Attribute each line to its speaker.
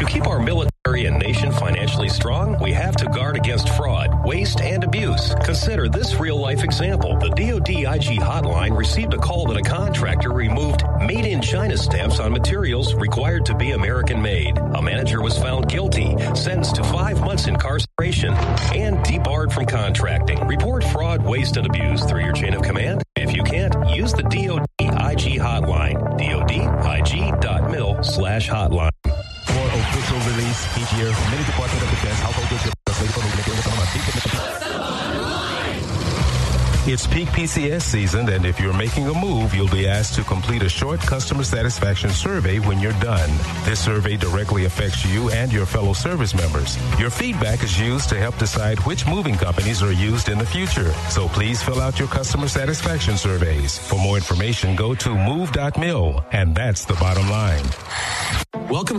Speaker 1: To keep our military and nation financially strong, we have to guard against fraud, waste, and abuse. Consider this real-life example. The DoD IG hotline received a call that a contractor removed Made in China stamps on materials required to be American-made. A manager was found guilty, sentenced to 5 months incarceration, and debarred from contracting. Report fraud, waste, and abuse through your chain of command. If you can't, use the DoD IG hotline, dodig.mil/hotline.
Speaker 2: For official release each year, many Department of Defense household goods. It's peak PCS season, and if you're making a move, you'll be asked to complete a short customer satisfaction survey when you're done. This survey directly affects you and your fellow service members. Your feedback is used to help decide which moving companies are used in the future. So please fill out your customer satisfaction surveys. For more information, go to move.mil, and that's the bottom line.
Speaker 1: Welcome